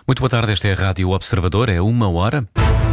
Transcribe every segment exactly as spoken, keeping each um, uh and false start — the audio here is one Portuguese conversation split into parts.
Muito boa tarde, esta é a Rádio Observador, é uma hora.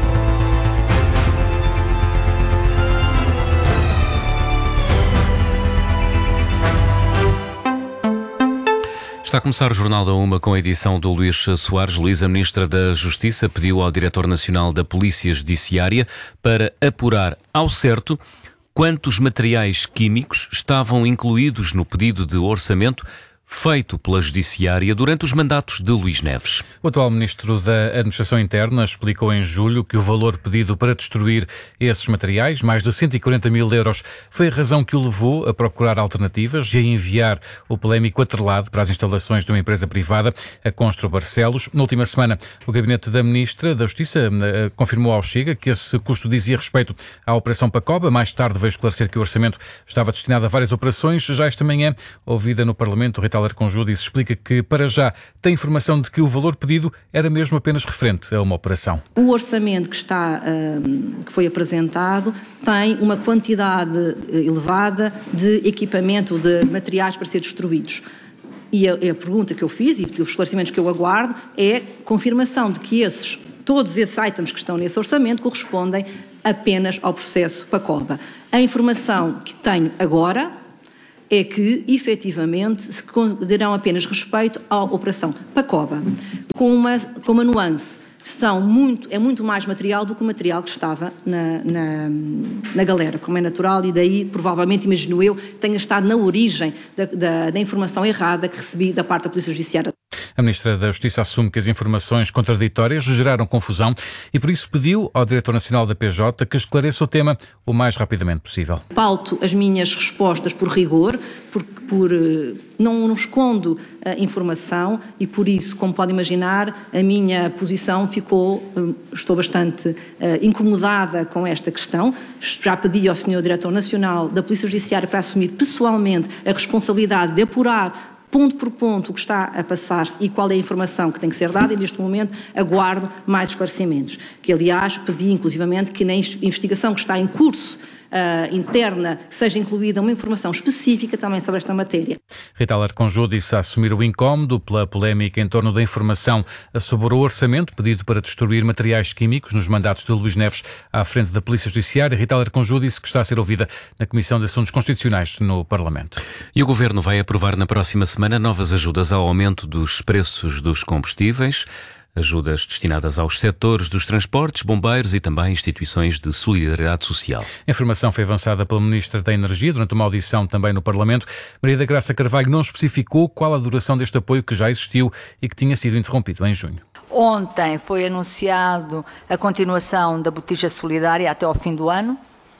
Está a começar o Jornal da Uma com a edição do Luís Soares. Luís, a Ministra da Justiça pediu ao Diretor Nacional da Polícia Judiciária para apurar ao certo quantos materiais químicos estavam incluídos no pedido de orçamento feito pela Judiciária durante os mandatos de Luís Neves. O atual Ministro da Administração Interna explicou em julho que o valor pedido para destruir esses materiais, mais de cento e quarenta mil euros, foi a razão que o levou a procurar alternativas e a enviar o polémico atrelado para as instalações de uma empresa privada, a Constru Barcelos. Na última semana, o gabinete da Ministra da Justiça confirmou ao Chega que esse custo dizia respeito à Operação Pacoba. Mais tarde veio esclarecer que o orçamento estava destinado a várias operações. Já esta manhã, ouvida no Parlamento, Rita Arconjúdice explica que, para já, tem informação de que o valor pedido era mesmo apenas referente a uma operação. O orçamento que, está, que foi apresentado tem uma quantidade elevada de equipamento, de materiais para ser destruídos. E a, a pergunta que eu fiz e os esclarecimentos que eu aguardo é confirmação de que esses, todos esses itens que estão nesse orçamento correspondem apenas ao processo Pacoba. A informação que tenho agora é que, efetivamente, se darão apenas respeito à Operação Pacoba, com uma, com uma nuance. São muito, é muito mais material do que o material que estava na, na, na galera, como é natural, e daí, provavelmente, imagino eu, tenha estado na origem da, da, da informação errada que recebi da parte da Polícia Judiciária. A Ministra da Justiça assume que as informações contraditórias geraram confusão e, por isso, pediu ao Diretor Nacional da P J que esclareça o tema o mais rapidamente possível. Pauto as minhas respostas por rigor, por, por não, não escondo a informação e, por isso, como pode imaginar, a minha posição ficou, estou bastante uh, incomodada com esta questão. Já pedi ao senhor Diretor Nacional da Polícia Judiciária para assumir pessoalmente a responsabilidade de apurar ponto por ponto o que está a passar-se e qual é a informação que tem que ser dada, e neste momento aguardo mais esclarecimentos, que aliás pedi inclusivamente que na investigação que está em curso uh, interna seja incluída uma informação específica também sobre esta matéria. Rita Arconjúdice a assumir o incómodo pela polémica em torno da informação sobre o orçamento pedido para destruir materiais químicos nos mandatos de Luís Neves à frente da Polícia Judiciária. Rita Arconjúdice, que está a ser ouvida na Comissão de Assuntos Constitucionais no Parlamento. E o Governo vai aprovar na próxima semana novas ajudas ao aumento dos preços dos combustíveis, ajudas destinadas aos setores dos transportes, bombeiros e também instituições de solidariedade social. A informação foi avançada pela Ministra da Energia durante uma audição também no Parlamento. Maria da Graça Carvalho não especificou qual a duração deste apoio que já existiu e que tinha sido interrompido em junho. Ontem foi anunciado a continuação da botija solidária até ao fim do ano.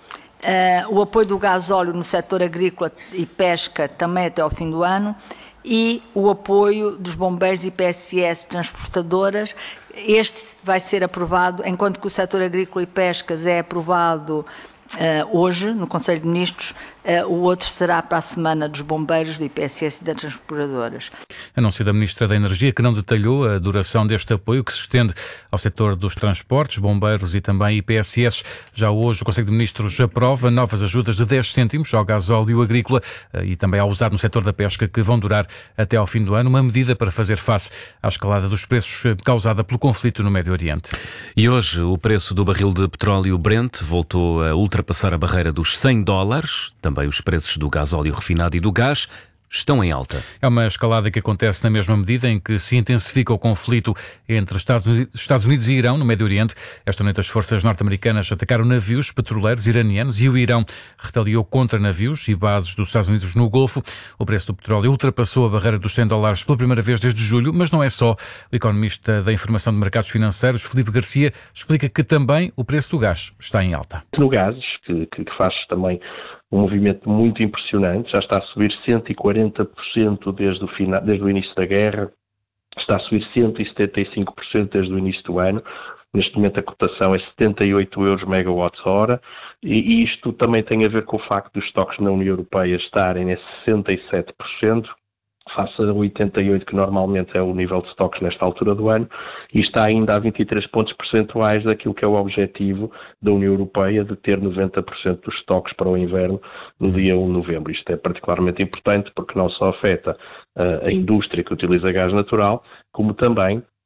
Uh, o apoio do gasóleo no setor agrícola e pesca também até ao fim do ano, e o apoio dos bombeiros e P S S transportadoras. Este vai ser aprovado, enquanto que o setor agrícola e pescas é aprovado uh, hoje no Conselho de Ministros, uh, o outro será para a semana dos bombeiros, do I P S S e das transportadoras. Anúncio da Ministra da Energia, que não detalhou a duração deste apoio, que se estende ao setor dos transportes, bombeiros e também I P S S. Já hoje o Conselho de Ministros aprova novas ajudas de dez cêntimos ao gasóleo agrícola e também ao usado no setor da pesca, que vão durar até ao fim do ano, uma medida para fazer face à escalada dos preços causada pelo conflito no Médio Oriente. E hoje o preço do barril de petróleo Brent voltou a ultrapassar a barreira dos cem dólares, também os preços do gasóleo refinado e do gás estão em alta. É uma escalada que acontece na mesma medida em que se intensifica o conflito entre Estados Unidos e Irão no Médio Oriente. Esta noite as forças norte-americanas atacaram navios petroleiros iranianos e o Irão retaliou contra navios e bases dos Estados Unidos no Golfo. O preço do petróleo ultrapassou a barreira dos cem dólares pela primeira vez desde julho, mas não é só. O economista da Informação de Mercados Financeiros, Filipe Garcia, explica que também o preço do gás está em alta. No gás, que, que faz também um movimento muito impressionante, já está a subir cento e quarenta por cento desde o, final, desde o início da guerra, está a subir cento e setenta e cinco por cento desde o início do ano. Neste momento a cotação é setenta e oito euros megawatts hora, e isto também tem a ver com o facto dos estoques na União Europeia estarem a sessenta e sete por cento, face a oitenta e oito por cento que normalmente é o nível de estoques nesta altura do ano, e está ainda a vinte e três pontos percentuais daquilo que é o objetivo da União Europeia de ter noventa por cento dos estoques para o inverno no dia um de novembro. Isto é particularmente importante porque não só afeta uh, a indústria que utiliza gás natural, como também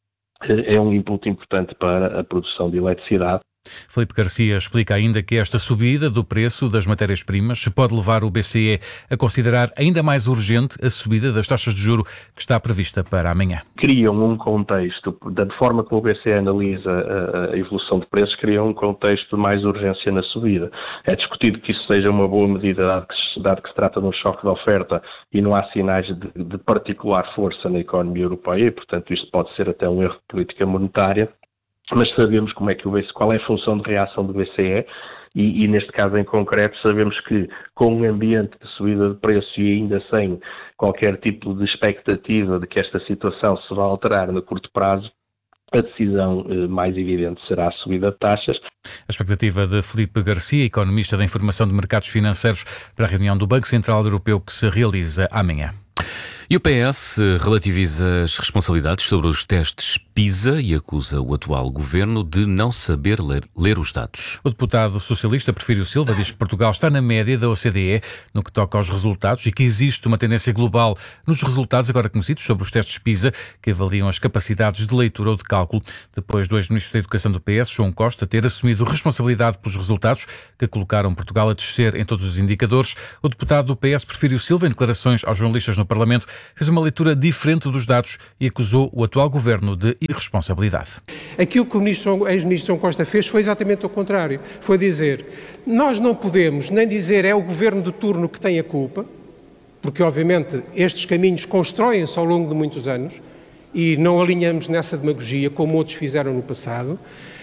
é um input importante para a produção de eletricidade. Filipe Garcia explica ainda que esta subida do preço das matérias-primas pode levar o B C E a considerar ainda mais urgente a subida das taxas de juro que está prevista para amanhã. Criam um contexto, da forma como o B C E analisa a evolução de preços, criam um contexto de mais urgência na subida. É discutido que isso seja uma boa medida, dado que se, dado que se trata de um choque de oferta e não há sinais de, de particular força na economia europeia, e, portanto, isto pode ser até um erro de política monetária. Mas sabemos como é que o B C E, qual é a função de reação do B C E e, e neste caso em concreto sabemos que com um ambiente de subida de preço e ainda sem qualquer tipo de expectativa de que esta situação se vá alterar no curto prazo, a decisão eh, mais evidente será a subida de taxas. A expectativa de Filipe Garcia, economista da Informação de Mercados Financeiros, para a reunião do Banco Central Europeu que se realiza amanhã. E o P S relativiza as responsabilidades sobre os testes PISA e acusa o atual governo de não saber ler, ler os dados. O deputado socialista Porfírio Silva diz que Portugal está na média da O C D E no que toca aos resultados e que existe uma tendência global nos resultados agora conhecidos sobre os testes PISA que avaliam as capacidades de leitura ou de cálculo, depois do ex-ministro da Educação do P S, João Costa, ter assumido responsabilidade pelos resultados que colocaram Portugal a descer em todos os indicadores. O deputado do P S, Porfírio Silva, em declarações aos jornalistas no Parlamento, fez uma leitura diferente dos dados e acusou o atual governo de irresponsabilidade. Aquilo que o ministro, ex-ministro João Costa fez foi exatamente o contrário. Foi dizer, nós não podemos nem dizer é o governo de turno que tem a culpa, porque obviamente estes caminhos constroem-se ao longo de muitos anos e não alinhamos nessa demagogia como outros fizeram no passado,